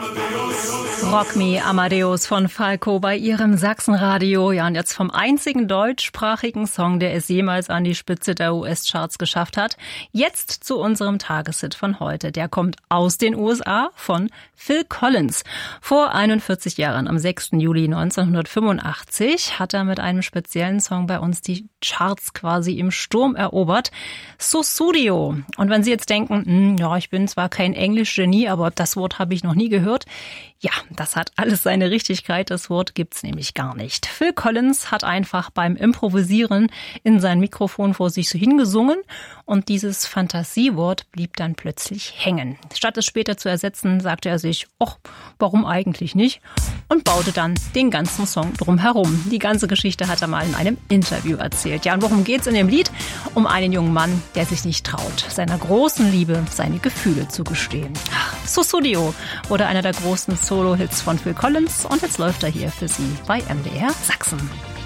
Rock Me Amadeus von Falco bei ihrem Sachsenradio. Ja, und jetzt vom einzigen deutschsprachigen Song, der es jemals an die Spitze der US-Charts geschafft hat. Jetzt zu unserem Tageshit von heute. Der kommt aus den USA von Phil Collins. Vor 41 Jahren, am 6. Juli 1985, hat er mit einem speziellen Song bei uns die Charts quasi im Sturm erobert. Sussudio. Und wenn Sie jetzt denken, ja, ich bin zwar kein Englisch-Genie, aber das Wort habe ich noch nie gehört. Ja, das hat alles seine Richtigkeit. Das Wort gibt's nämlich gar nicht. Phil Collins hat einfach beim Improvisieren in sein Mikrofon vor sich so hingesungen und dieses Fantasiewort blieb dann plötzlich hängen. Statt es später zu ersetzen, sagte er sich, ach, warum eigentlich nicht? Und baute dann den ganzen Song drumherum. Die ganze Geschichte hat er mal in einem Interview erzählt. Ja, und worum geht's in dem Lied? Um einen jungen Mann, der sich nicht traut, seiner großen Liebe seine Gefühle zu gestehen. Sussudio wurde einer der großen Solo-Hits von Phil Collins und jetzt läuft er hier für Sie bei MDR Sachsen.